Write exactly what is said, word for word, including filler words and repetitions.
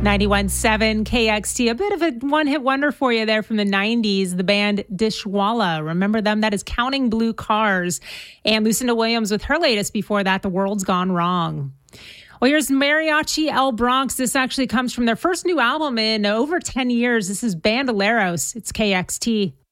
ninety-one point seven K X T. A bit of a one-hit wonder for you there from the nineties. The band Dishwalla. Remember them? That is Counting Blue Cars. And Lucinda Williams with her latest before that, The World's Gone Wrong. Well, here's Mariachi El Bronx. This actually comes from their first new album in over ten years. This is Bandoleros. It's K X T.